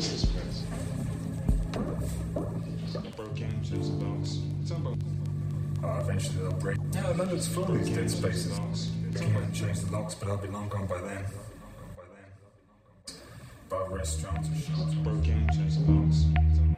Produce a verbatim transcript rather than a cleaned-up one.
Uh, eventually they'll break. Yeah, London's full of these dead spaces. They might change the locks, but I'll be long gone by then. By restaurants or shops. Broke in, change the locks.